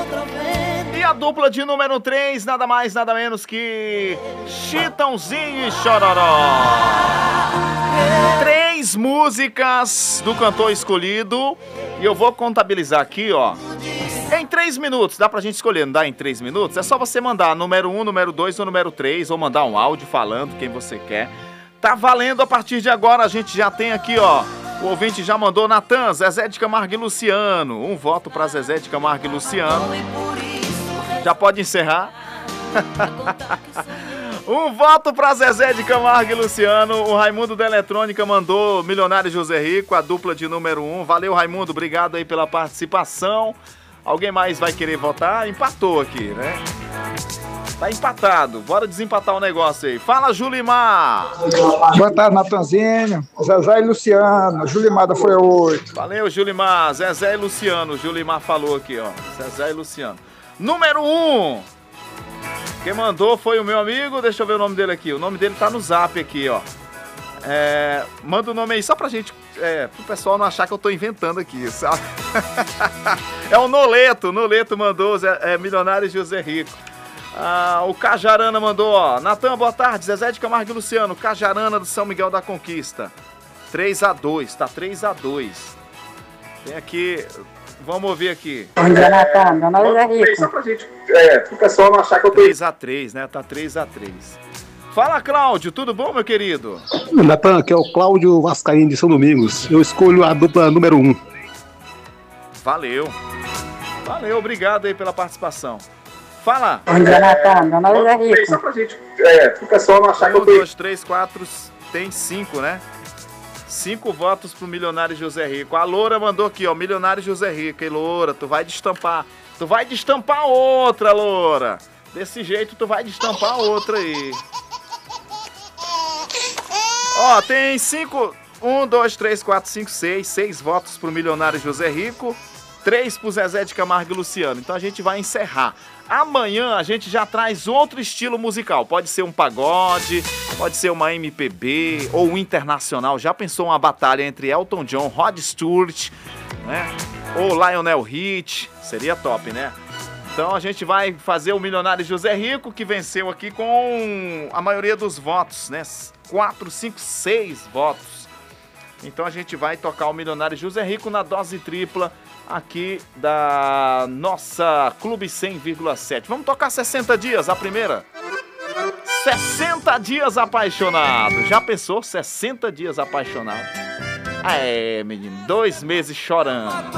E a dupla de número 3, nada mais, nada menos que Chitãozinho e Chororó. 3 músicas do cantor escolhido. E eu vou contabilizar aqui, ó. Em 3 minutos, dá pra gente escolher, não dá em 3 minutos? É só você mandar número 1, número 2 ou número 3, ou mandar um áudio falando quem você quer. Tá valendo a partir de agora, a gente já tem aqui, ó. O ouvinte já mandou Natan, Zezé de Camargo e Luciano. Um voto pra Zezé de Camargo e Luciano. Já pode encerrar? Um voto pra Zezé de Camargo e Luciano. O Raimundo da Eletrônica mandou Milionário José Rico, a dupla de número 1. Valeu, Raimundo, obrigado aí pela participação. Alguém mais vai querer votar? Empatou aqui, né? Tá empatado. Bora desempatar o negócio aí. Fala, Julimar! Boa tarde, Natanzinho. Zezé e Luciano. Julimar da Folha 8. Valeu, Julimar. Zezé e Luciano. O Julimar falou aqui, ó. Zezé e Luciano. Número 1. Quem mandou foi o meu amigo. Deixa eu ver o nome dele aqui. O nome dele tá no zap aqui, ó. Manda o nome aí só pra gente... pro pessoal não achar que eu tô inventando aqui, sabe? É o Noleto. Noleto mandou Milionário José Rico. O Cajarana mandou, ó. Natan, boa tarde. Zezé de Camargo e Luciano. Cajarana do São Miguel da Conquista. 3-2, tá 3-2. Tem aqui. Vamos ouvir aqui. Bom dia, Natan. Meu nome é Rico. Só pra gente, pro pessoal não achar que eu tô... 3-3, né? Tá 3-3. Fala, Cláudio. Tudo bom, meu querido? Natan, aqui é o Cláudio Vascaíno de São Domingos. Eu escolho a dupla número 1. Valeu. Valeu, obrigado aí pela participação. Fala. Bom dia, Natan. Meu nome é Rico. Só pra gente, pro pessoal não achar que eu 1, tô... 2, 3, 4, tem 5, né? 5 votos pro Milionário José Rico. A Loura mandou aqui, ó, Milionário José Rico. E Loura, tu vai destampar. Tu vai destampar outra, Loura. Desse jeito tu vai destampar outra aí. Ó, tem 5... 1, 2, 3, 4, 5, 6. 6 votos pro Milionário José Rico. 3 pro Zezé de Camargo e Luciano. Então a gente vai encerrar. Amanhã a gente já traz outro estilo musical. Pode ser um pagode, pode ser uma MPB ou um internacional. Já pensou uma batalha entre Elton John, Rod Stewart, né? Ou Lionel Rich? Seria top, né? Então a gente vai fazer o Milionário José Rico, que venceu aqui com a maioria dos votos, né? 4, 5, 6 votos. Então a gente vai tocar o Milionário José Rico na dose tripla aqui da nossa Clube 100,7. Vamos tocar 60 dias, a primeira? 60 dias apaixonado. Já pensou? 60 dias apaixonado. Menino, 2 meses chorando.